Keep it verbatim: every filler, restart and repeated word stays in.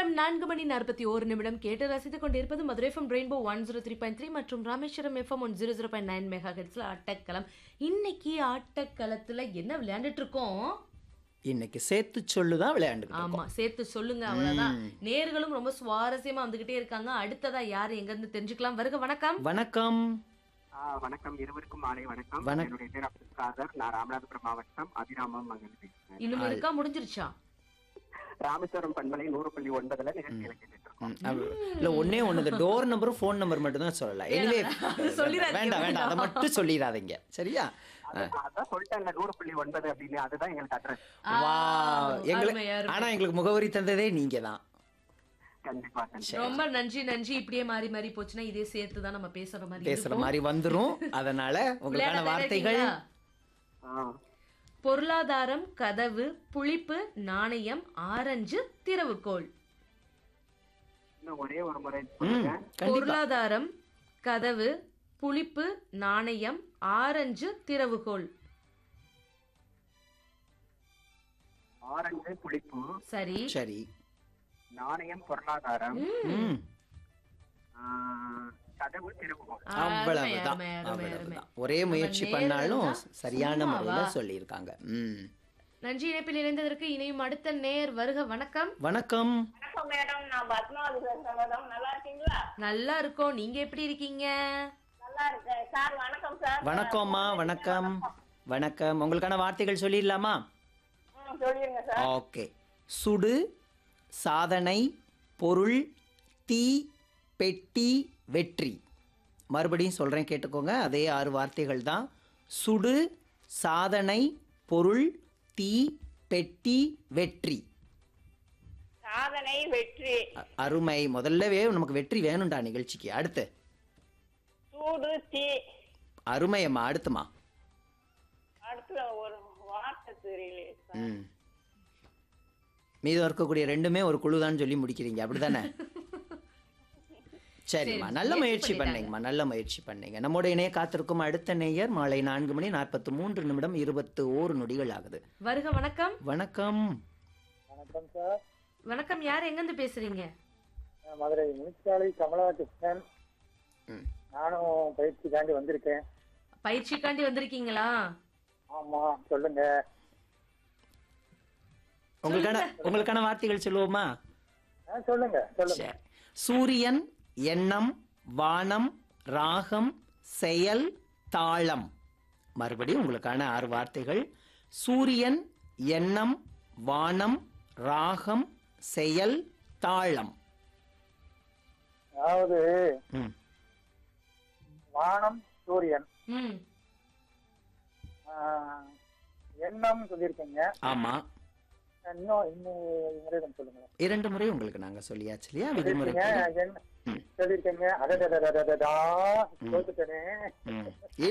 நேரம் நான்கு மணி நாற்பத்தி ஓரு நிமிடம் கேட்டு ரசித்துக் கொண்டிருப்பது Madurai FM rainbow one zero three point three மற்றும் Rameswaram FM one zero zero point nine mega ஹெர்ட்ஸ்ல ஆட்டக்களம். இன்னைக்கு ஆட்டக்களத்துல என்ன விளையாண்டுட்டு இருக்கோம்? இன்னைக்கு சேர்த்து சொல்லுதான் விளையாண்டு. ஆமா, சேர்த்து சொல்லுங்க, அவ்வளவுதான். நேர்களும் ரொம்ப சுவாரஸ்யமா வந்துகிட்டே இருக்காங்க. அடுத்ததா யாரு எங்க இருந்து தெரிஞ்சுக்கலாம். வருக, வணக்கம். வணக்கம். வணக்கம், இருவருக்கும் மாலை வணக்கம். வணக்கம். என்னுடைய பேர் அப்துல் காதர். நான் ராமநாதபுரம் மாவட்டம் அபிராமம் அங்கிருந்து பேசுறேன். இன்னும் இருக்கா, முடிஞ்சிருச்சா? ராமேஸ்வரம் பண்பலை நூறு புள்ளி ஒன்பதுல நிகழ்ச்சியில கேட்டுட்டு இருக்கோம். இல்ல ஒன்னே ஒண்ணு, டோர் நம்பரும் போன் நம்பர் மட்டும் தான் சொல்லலாம். எனிவே வேண்டாம் வேண்டாம், அதை மட்டும் சொல்லிடாதீங்க, சரியா? அதான் சொல்லிட்டாங்க நூறு புள்ளி ஒன்பது அப்படின்னு. அதுதான் எங்களுக்கு அட்ரஸ். வா, எங்களுக்கு ஆனா எங்களுக்கு முகவரி தந்ததே நீங்க தான். கண்டிப்பா. ரொம்ப நன்றி நன்றி. இப்படியே மாறி மாறி போச்சுன்னா இதே சேர்த்து தான் நம்ம பேசுற மாதிரி பேசுற மாதிரி வந்துரும். அதனால உங்களுக்கான வார்த்தைகள்: பொருளாதாரம், கதவு, புளிப்பு, நாணயம், ஆரஞ்சு, திறவுகோல். ஒரே ஒரு முறை. பொருளாதாரம், கதவு, புளிப்பு, நாணயம், ஆரஞ்சு, திறவுகோல். ஆரஞ்சு புளிப்பு. சரி சரி. நாணயம் பொருளாதாரம், கதவு திறவுகோல். அவ்வளவுதான், அவ்வளவுதான். ஒரே முயற்சி பண்ணாலும் சரியான முறையில சொல்லியிருக்காங்க. ம், நன்றி. இணைப்பில் இணைந்ததற்கு இணையும் அடுத்த நேர். வருக, வணக்கம். வணக்கம். வணக்கம் மேடம், நான் பத்மாவதி பேசுறேன் மேடம். நல்லா இருக்கீங்களா? நல்லா இருக்கோம், நீங்க எப்படி இருக்கீங்க? நல்லா இருக்கேன் சார். வணக்கம் சார். வணக்கம்மா. வணக்கம் வணக்கம். உங்களுக்கான வார்த்தைகள் சொல்லிடலாமா? ம், சொல்லிருங்க சார். ஓகே. சுடு, சாதனை, பொருள், தீ, பெட்டி, வெற்றி. மறுபடியும் சொல்றேன், கேட்டுக்கோங்க. அதே ஆறு வார்த்தைகள் தான். சுடு, சாதனை, பொருள், தீ, பெட்டி, வெற்றி. சாதனை, வெற்றி. அருமை. முதல்லவே நமக்கு வெற்றி வேணும்டா நிகழ்ச்சிக்கு. அடுத்து சூடு, தீ. அருமையம்மா. அடுத்துமா? அடுத்து ஒரு வார்த்தை தெரியலையே சார். ம், மீதம் இருக்கக்கூடிய ரெண்டுமே ஒரு குழுதான் சொல்லி முடிக்கிறீங்க, அப்படிதானே? சரிம்மா, நல்ல முயற்சி பண்ணீங்கம்மா, நல்ல முயற்சி பண்ணீங்க. நம்மோட இணைய காத்திருக்கும் அடுத்த நேயர். மாலை நான்கு மணி நாற்பத்தி மூன்று நிமிடம் இருபத்தி ஓரு நொடிகள் ஆகுது. வருக, வணக்கம். வணக்கம். வணக்கம் சார். வணக்கம். யார் எங்க இருந்து பேசுறீங்க? மதுரை முனிச்சாலை கமலா கிருஷ்ணன். நானும் பயிற்சிக்காண்டி வந்திருக்கேன். பயிற்சிக்காண்டி வந்திருக்கீங்களா? ஆமா, சொல்லுங்க. உங்களுக்கான உங்களுக்கான வார்த்தைகள் சொல்லுவோமா? சொல்லுங்க சொல்லுங்க. சூரியன், எண்ணம், வானம், ராகம், செயல், தாளம். மறுபடியும் உங்களுக்கான ஆறு வார்த்தைகள். சூரியன், எண்ணம், வானம், ராகம், செயல், தாளம். அதாவது ம், வானம், சூரியன், ம், எண்ணம் சொல்லியிருக்கீங்க. ஆமா. இன்னும் இன்னும் முறையிடம் சொல்லுங்க. இரண்டு முறை உங்களுக்கு நாங்க சொல்லியாச்சு இல்லையா? விதிமுறை சொல்லியிருக்கீங்க. அடடடடடா, தோத்துட்டேனே.